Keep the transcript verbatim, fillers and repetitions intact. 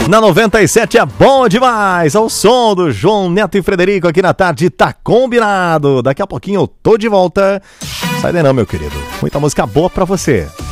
Na noventa e sete é bom demais, ao som do João Neto e Frederico aqui na tarde, tá combinado. Daqui a pouquinho eu tô de volta. Sai daí não, meu querido, muita música boa pra você.